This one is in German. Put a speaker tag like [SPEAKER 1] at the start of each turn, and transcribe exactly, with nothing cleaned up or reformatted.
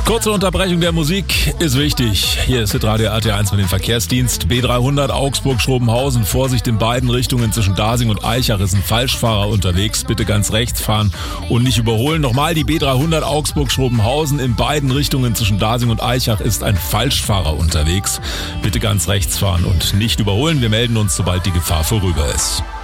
[SPEAKER 1] Kurze Unterbrechung der Musik ist wichtig. Hier ist Hitradio R T eins mit dem Verkehrsdienst. B dreihundert Augsburg-Schrobenhausen. Vorsicht in beiden Richtungen zwischen Dasing und Eichach ist ein Falschfahrer unterwegs. Bitte ganz rechts fahren und nicht überholen. Nochmal, die B dreihundert Augsburg-Schrobenhausen. In beiden Richtungen zwischen Dasing und Eichach ist ein Falschfahrer unterwegs. Bitte ganz rechts fahren und nicht überholen. Wir melden uns, sobald die Gefahr vorüber ist.